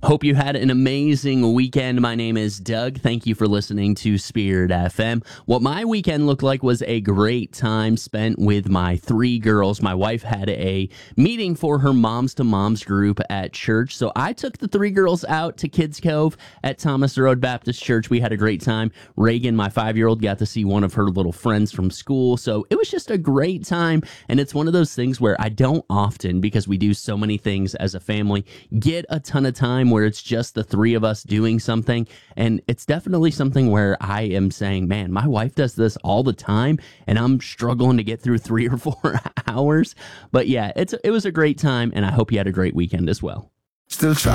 Hope you had an amazing weekend. My name is Doug. Thank you for listening to Spirit FM. What my weekend looked like was a great time spent with my three girls. My wife had a meeting for her Moms to Moms group at church, so I took the three girls out to Kids Cove at Thomas Road Baptist Church. We had a great time. Reagan, my 5-year-old, got to see one of her little friends from school, so it was just a great time, and it's one of those things where I don't often, because we do so many things as a family, get a ton of time where it's just the three of us doing something. And it's definitely something where I am saying, man, my wife does this all the time and I'm struggling to get through 3 or 4 hours. But yeah, it was a great time, and I hope you had a great weekend as well. Still try.